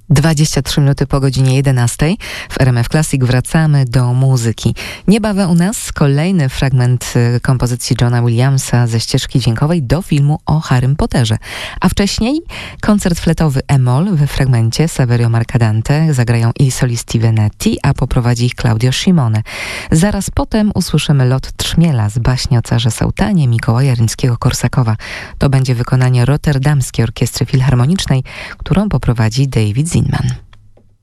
23 minuty po godzinie 11. W RMF Classic wracamy do muzyki. Niebawem u nas kolejny fragment kompozycji Johna Williamsa ze ścieżki dźwiękowej do filmu o Harrym Potterze. A wcześniej koncert fletowy E-moll we fragmencie Saverio Mercadante zagrają i solisti Venetti, a poprowadzi ich Claudio Scimone. Zaraz potem usłyszymy lot Trzmiela z baśni o carze Sautanie Mikołaja Rimskiego-Korsakowa. To będzie wykonanie Rotterdamskiej Orkiestry Filharmonicznej, którą poprowadzi David Zinman.